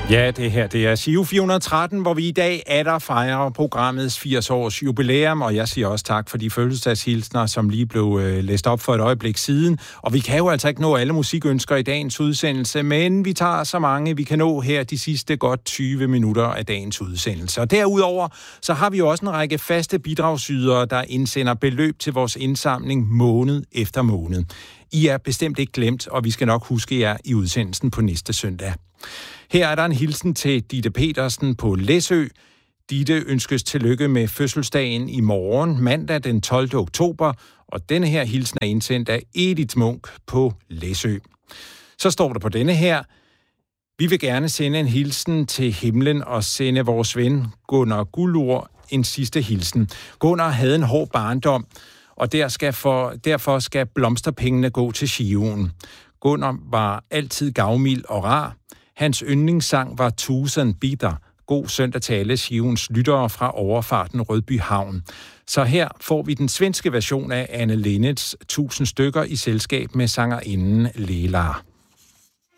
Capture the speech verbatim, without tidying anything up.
Ja, det her det er Giro fire hundrede og tretten, hvor vi i dag atter fejrer programmets firs års jubilæum, og jeg siger også tak for de fødselsdagshilsner, som lige blev øh, læst op for et øjeblik siden. Og vi kan jo altså ikke nå alle musikønsker i dagens udsendelse, men vi tager så mange, vi kan nå her de sidste godt tyve minutter af dagens udsendelse. Og derudover, så har vi jo også en række faste bidragsydere, der indsender beløb til vores indsamling måned efter måned. I er bestemt ikke glemt, og vi skal nok huske jer i udsendelsen på næste søndag. Her er der en hilsen til Ditte Petersen på Læsø. Ditte ønskes tillykke med fødselsdagen i morgen, mandag den tolvte oktober, og denne her hilsen er indsendt af Edith Munk på Læsø. Så står der på denne her: Vi vil gerne sende en hilsen til himlen og sende vores ven Gunnar Gullur en sidste hilsen. Gunnar havde en hård barndom, og der skal for, derfor skal blomsterpengene gå til Giroen. Gunnar var altid gavmild og rar. Hans yndlingssang var Tusen Bitter. God søndag til alle Giroens lyttere fra overfarten Rødby Havn. Så her får vi den svenske version af Anne Linnets Tusind stykker i selskab med sangerinden Leila.